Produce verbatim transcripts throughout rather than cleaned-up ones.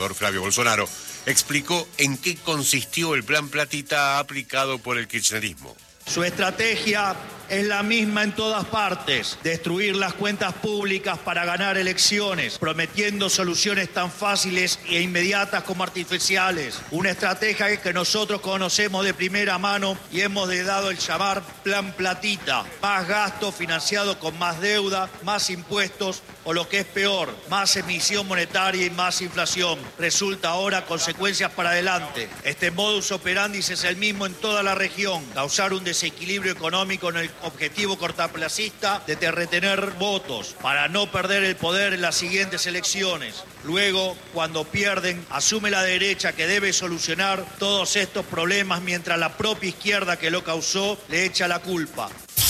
Flavio Bolsonaro explicó en qué consistió el plan Platita aplicado por el kirchnerismo. Su estrategia es la misma en todas partes: destruir las cuentas públicas para ganar elecciones, prometiendo soluciones tan fáciles e inmediatas como artificiales. Una estrategia que nosotros conocemos de primera mano y hemos dado el llamar Plan Platita. Más gasto financiado con más deuda, más impuestos o lo que es peor, más emisión monetaria y más inflación. Resulta ahora consecuencias para adelante. Este modus operandi es el mismo en toda la región: causar un desequilibrio económico en el objetivo cortoplacista de retener votos para no perder el poder en las siguientes elecciones. Luego, cuando pierden, asume la derecha que debe solucionar todos estos problemas, mientras la propia izquierda que lo causó le echa la culpa.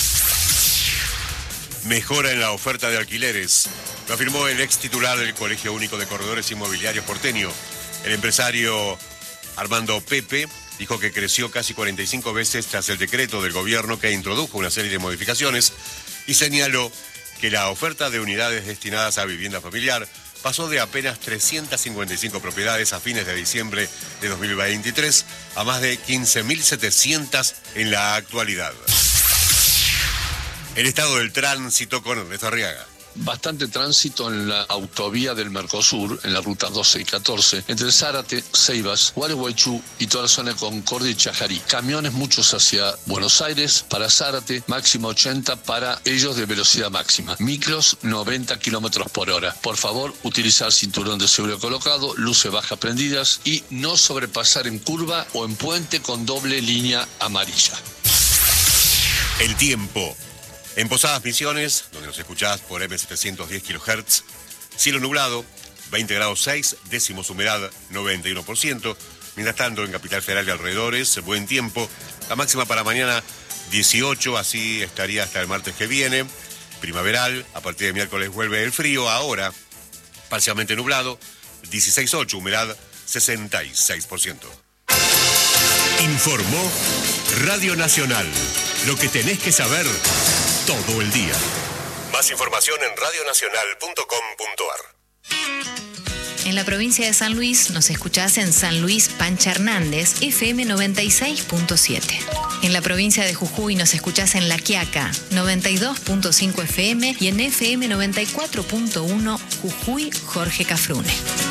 Mejora en la oferta de alquileres, lo afirmó el ex titular del Colegio Único de Corredores Inmobiliarios porteño. El empresario Armando Pepe dijo que creció casi cuarenta y cinco veces tras el decreto del gobierno que introdujo una serie de modificaciones y señaló que la oferta de unidades destinadas a vivienda familiar pasó de apenas trescientas cincuenta y cinco propiedades a fines de diciembre de dos mil veintitrés a más de quince mil setecientas en la actualidad. El estado del tránsito con Ernesto Arriaga. Bastante tránsito en la autovía del Mercosur, en la ruta doce y catorce, entre Zárate, Ceibas, Gualeguaychú y toda la zona de Concordia y Chajarí. Camiones muchos hacia Buenos Aires, para Zárate, máximo ochenta para ellos de velocidad máxima. Micros, noventa kilómetros por hora. Por favor, utilizar cinturón de seguridad colocado, luces bajas prendidas y no sobrepasar en curva o en puente con doble línea amarilla. El tiempo. En Posadas Misiones, donde nos escuchás por eme setecientos diez kilohertz, cielo nublado, veinte grados seis, décimos humedad noventa y uno por ciento. Mientras tanto, en Capital Federal y alrededores, buen tiempo. La máxima para mañana dieciocho, así estaría hasta el martes que viene. Primaveral, a partir de miércoles vuelve el frío. Ahora, parcialmente nublado, dieciséis ocho, humedad sesenta y seis por ciento. Informó Radio Nacional. Lo que tenés que saber todo el día. Más información en radio nacional punto com punto ar. En la provincia de San Luis nos escuchás en San Luis Pancha Hernández, efe eme noventa y seis punto siete. En la provincia de Jujuy nos escuchás en La Quiaca, noventa y dos punto cinco efe eme y en efe eme noventa y cuatro punto uno Jujuy Jorge Cafrune.